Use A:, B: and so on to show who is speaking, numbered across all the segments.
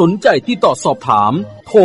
A: สนใจที่ต่อสอบถามโทร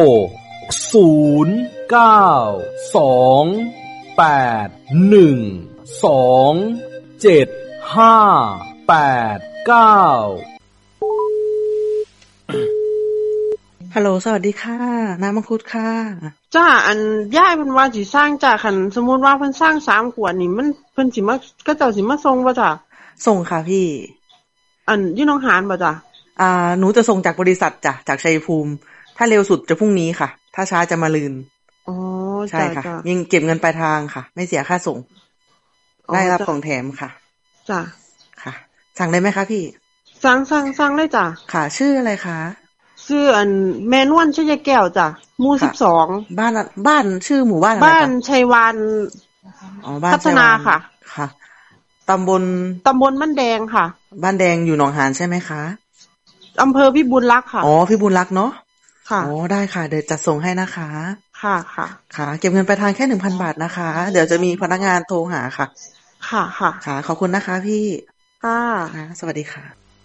B: ฮัลโหลสวัสดีค่ะน้ำมังคุดค่ะ
C: จ้าอันย้ายเพิ่นว่าสิสร้างจ้าคันสมมุติว่าเพิ่นสร้าง3ขวดนี่มันเพิ่นสิมาก็เจ้าสิมาส่งบ่จ้า
B: ส่งค่ะพี่
C: อันอยู่หนองหานบ่จ้า
B: หนูจะส่งจากบริษัทจ้ะจากชัยภูมิถ้าเร็วสุดจะพรุ่งนี้ค่ะถ้าช้าจะมาลืน
C: อ๋อ
B: ใช่ค่ะยังเก็บเงินปลายทางค่ะไม่เสียค่าส่งได้รับของแถมค่ะ
C: จ้า
B: ค่ะสั่งได้ไหมคะพี่
C: สั่งเลยจ้า
B: ค่ะชื่ออะไรคะ
C: ชื่ออันแม่นวลชัยแก้วจ้ะหมู่12
B: บ้านชื่อหมู่บ้านอะไรคะ
C: บ้านชัยวานพัฒนาค่ะ
B: ค่ะตำบล
C: บ้านแดงค่ะ
B: บ้านแดงอยู่หนองหานใช่ไหมคะ
C: อำเภอพิบูลรักษ์ค่ะ
B: อ๋อพิบูลรักษ์เนาะ
C: ค่ะ
B: อ๋อได้ค่ะเดี๋ยวจัดส่งให้นะคะ
C: ค่ะค่ะ
B: ค่ะเก็บเงินปลายทางแค่ 1,000 บาทนะคะเดี๋ยวจะมีพนักงานโทรหาค่ะ
C: ค่ะค่ะ
B: ค่ะขอบคุณนะคะพี่
C: ค่ะ
B: สวัสดีค่ะ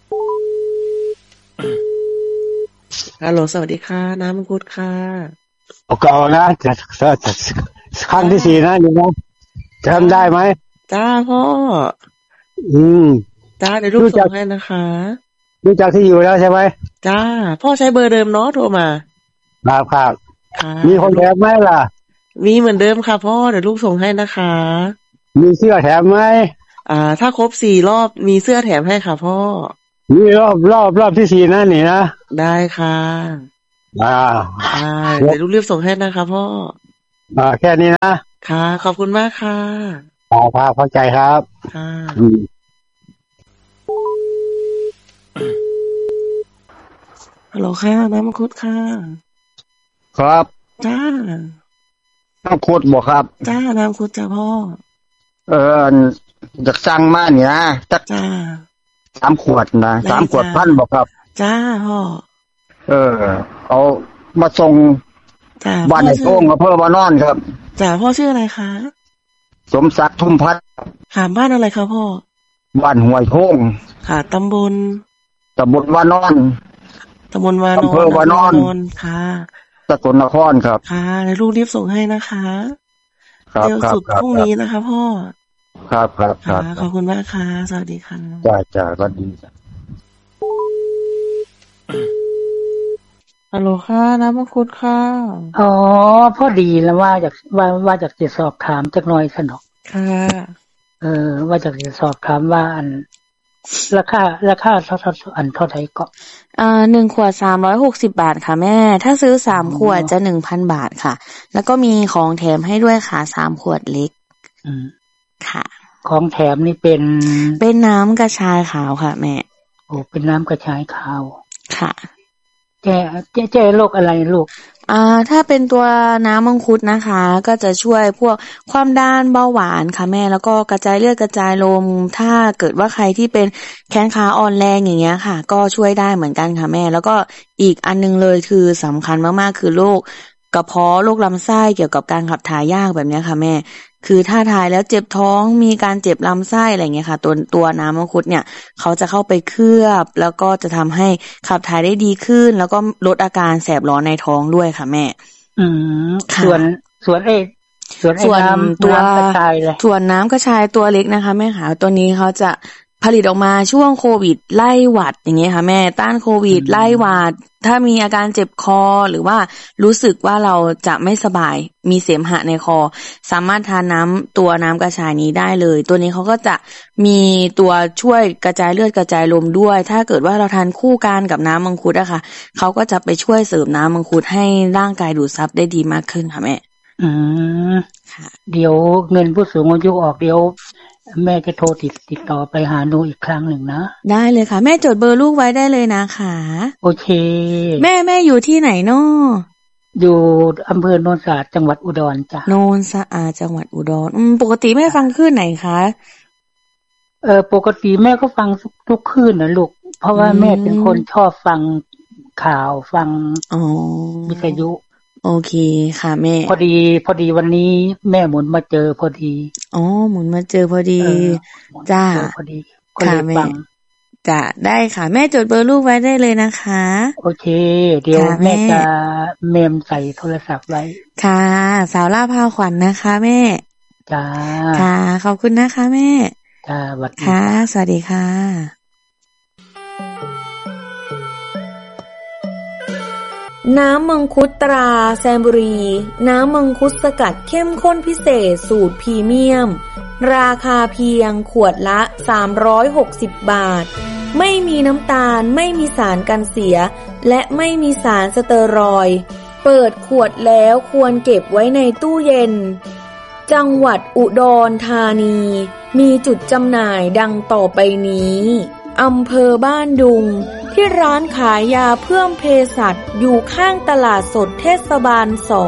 B: ฮัลโหลสวัสดีค่ะน้ำมังคุดค่ะ
D: เอานะจะครั้งที่4นะนี่นะจำได้ไหม
B: จ้าพ่อจ้าเดี๋ยวลูกส่งให้นะคะ
D: รู้จักที่อยู่แล้วใช่ไหม
B: จ้าพ่อใช้เบอร์เดิมเนาะโทรมา
D: ครับมีคนแถมไหมล่ะ
B: มีเหมือนเดิมค่ะพ่อเดี๋ยวลูกส่งให้นะคะ
D: มีเสื้อแถมไหม
B: ถ้าครบ4รอบมีเสื้อแถมให้ค่ะพ่อ
D: นี่รอบที่4นะนี่นะ
B: ได้ค่ะเดี๋ยวลูกรีบส่งให้นะคะพ่อ
D: แค่นี้นะ
B: ค่ะขอบคุณมากค่ะ
D: ครับเข้าใจครับ
B: ค่ะฮัลโหลค่ะน้ำมังคุดค่ะ
D: ครับ
B: จ้า
D: น้ำมังคุดบ่ครับ
B: จ้าน้ำมังคุดจ้าพ่อ
D: จะสั่งมานี่นะจ้า3 ขวดนะ3 ขวดพันบ่ครับ
B: จ้าพ่อ
D: เอามาส่งบ้านในโต้งอำเภอบ้านนอนครับ
B: จ้าพ่อชื่ออะไรคะ
D: สมศักดิ์ทุ่มพัฒน์
B: ค่ะบ้านอะไรคะพ่อ
D: บ้านห้วยโพง
B: ค่ะตำบล
D: วานอนอำเภอวานอน
B: ค่ะ
D: สกลนครครับ
B: ค่ะเดี๋ยวลูกรีบส่งให้นะคะเร็วสุดพรุ่งนี้นะคะพ่อ
D: ครับ
B: ขอบคุณมากค่ะสวัสดีค่ะ
D: จ้าก็ดีจ้ะ
B: ฮัลโหลค่ะน้ำมังคุดค่ะ
E: พอดีแล้วว่าจากจะสอบถามจักหน่อยสนอก
B: ค่ะ
E: ว่าจากจะสอบถามว่าอันราคาอันเท่าไหร่ก็
F: 1 ขวด360 บาทค่ะแม่ถ้าซื้อ3 ขวดจะ 1,000 บาทค่ะแล้วก็มีของแถมให้ด้วยค่ะ3 ขวดเล็กค่ะ
E: ของแถมนี่เป็น
F: น้ำกระชายขาวค่ะแม่
E: โอ้เป็นน้ำกระชายขาว
F: ค่ะ
E: แก้โรคอะไรลูก
F: ถ้าเป็นตัวน้ำมังคุดนะคะก็จะช่วยพวกความดันเบาหวานค่ะแม่แล้วก็กระจายเลือดกระจายลมถ้าเกิดว่าใครที่เป็นแขนขาอ่อนแรงอย่างเงี้ยค่ะก็ช่วยได้เหมือนกันค่ะแม่แล้วก็อีกอันนึงเลยคือสำคัญมากๆคือโรคกระเพาะโรคลำไส้เกี่ยวกับการขับถ่ายยากแบบนี้ค่ะแม่คือถ้าถ่ายแล้วเจ็บท้องมีการเจ็บลำไส้อะไรเงี้ยค่ะตัวน้ำมังคุดเนี่ยเขาจะเข้าไปเคลือบแล้วก็จะทำให้ขับถ่ายได้ดีขึ้นแล้วก็ลดอาการแสบร้อนในท้องด้วยค่ะแม่
E: ส่วนน้ำกระชายเลย
F: ส่วนน้ำกระชายตัวเล็กนะคะแม่ค่ะตัวนี้เขาจะผลิตออกมาช่วงโควิดไล่หวัดอย่างเงี้ยค่ะแม่ต้านโควิดไล่หวัดถ้ามีอาการเจ็บคอหรือว่ารู้สึกว่าเราจะไม่สบายมีเสมหะในคอสามารถทานตัวน้ำกระชายนี้ได้เลยตัวนี้เขาก็จะมีตัวช่วยกระจายเลือดกระจายลมด้วยถ้าเกิดว่าเราทานคู่กันกับน้ำมังคุดอะค่ะเขาก็จะไปช่วยเสริมน้ำมังคุดให้ร่างกายดูดซับได้ดีมากขึ้นค่ะแม่
E: ค่ะเดี๋ยวเงินผู้สูงอายุออกเดี๋ยวแม่จะโทรติดต่อไปหาหนูอีกครั้งหนึ่งนะ
F: ได้เลยค่ะแม่จดเบอร์ลูกไว้ได้เลยนะคะ
E: โอเค
F: แม่อยู่ที่ไหนน้อ
E: อยู่อำเภอโนนสะอาดจังหวัดอุดรจ้ะ
F: โนนสะอาดจังหวัดอุดรปกติแม่ฟังคลื่นไหนคะ
E: ปกติแม่ก็ฟังทุกคลื่นนะลูกเพราะว่าแม่เป็นคนชอบฟังข่าวฟังวิทยุ
F: โอเคค่ะแม่
E: พอดีวันนี้แม่หมุนมาเจอพอดี
F: หมุนมาเจอพอดีจ้า
E: พอดีค่ะแม่
F: จะได้ค่ะแม่จดเบอร์ลูกไว้ได้เลยนะคะ
E: โอเคเดี๋ยวแม่จะเมมใส่โทรศัพท์ไว้
F: ค่ะสาวล่าพาขวัญนะคะแม่
E: จ้า
F: ค่ะขอบคุณนะคะแม่
E: จ้าสวัสดี
F: ค่ะสวัสดีค่ะน้ำมังคุดตราแซมบุรีน้ำมังคุดสกัดเข้มข้นพิเศษสูตรพรีเมียมราคาเพียงขวดละ360บาทไม่มีน้ำตาลไม่มีสารกันเสียและไม่มีสารสเตอรอยด์เปิดขวดแล้วควรเก็บไว้ในตู้เย็นจังหวัดอุดรธานีมีจุดจำหน่ายดังต่อไปนี้อำเภอบ้านดุงที่ร้านขายยาเพิ่มเภสัชอยู่ข้างตลาดสดเทศบาล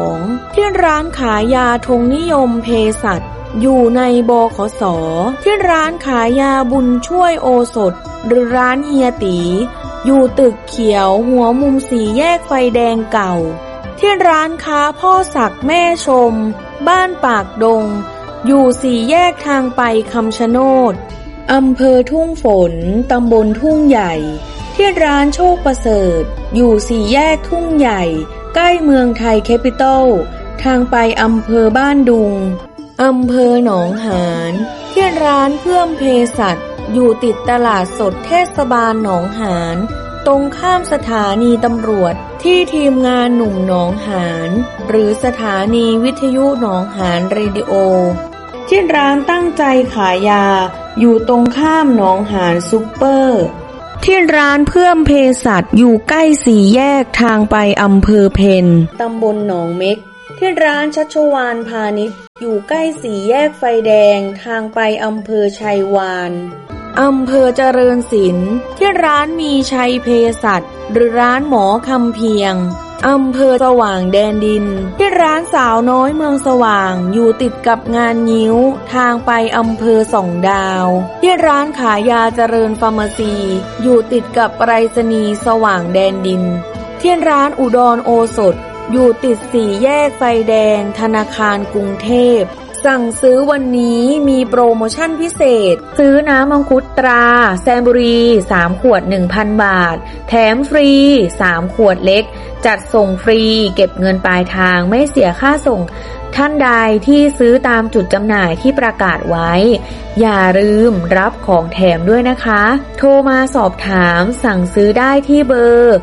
F: 2ที่ร้านขายยาธงนิยมเภสัชอยู่ในบขส.ที่ร้านขายยาบุญช่วยโอสถหรือร้านเฮียตีอยู่ตึกเขียวหัวมุม4แยกไฟแดงเก่าที่ร้านค้าพ่อศักดิ์แม่ชมบ้านปากดงอยู่4แยกทางไปคำชะโนดอำเภอทุ่งฝนตำบลทุ่งใหญ่ที่ร้านโชคประเสริฐอยู่4แยกทุ่งใหญ่ใกล้เมืองไทยแคปิตอลทางไปอำเภอบ้านดุงอำเภอหนองหานที่ร้านเพิ่มเภสัชอยู่ติดตลาดสดเทศบาลหนองหานตรงข้ามสถานีตำรวจที่ทีมงานหนุ่มหนองหานหรือสถานีวิทยุหนองหานเรดิโอที่ร้านตั้งใจขายยาอยู่ตรงข้ามหนองหานซุปเปอร์ที่ร้านเพิ่มเภสัชอยู่ใกล้4แยกทางไปอำเภอเพ็ญตำบลหนองเม็กที่ร้านชัชวาลพาณิชย์อยู่ใกล้4แยกไฟแดงทางไปอำเภอชัยวานอำเภอเจริญศิลป์ที่ร้านมีชัยเภสัชหรือร้านหมอคำเพียงอำเภอสว่างแดนดินที่ร้านสาวน้อยเมืองสว่างอยู่ติดกับงานงิ้วทางไปอำเภอส่องดาวที่ร้านขายยาเจริญฟาร์มาซีอยู่ติดกับไปรษณีย์สว่างแดนดินที่ร้านอุดรโอสถอยู่ติด4แยกไฟแดงธนาคารกรุงเทพสั่งซื้อวันนี้มีโปรโมชั่นพิเศษซื้อน้ำมังคุดตราแซมบุรี3ขวด 1,000 บาทแถมฟรี3ขวดเล็กจัดส่งฟรีเก็บเงินปลายทางไม่เสียค่าส่งท่านใดที่ซื้อตามจุดจำหน่ายที่ประกาศไว้อย่าลืมรับของแถมด้วยนะคะโทรมาสอบถามสั่งซื้อได้ที่เบอร์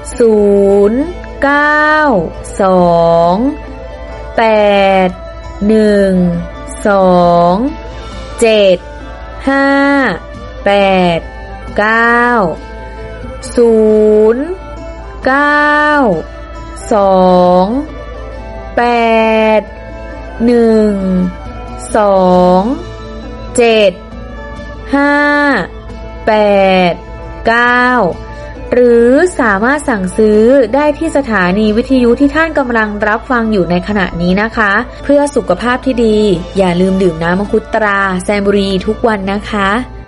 F: หรือสามารถสั่งซื้อได้ที่สถานีวิทยุที่ท่านกำลังรับฟังอยู่ในขณะนี้นะคะเพื่อสุขภาพที่ดีอย่าลืมดื่มน้ำมังคุดตราแซมบุรีทุกวันนะคะ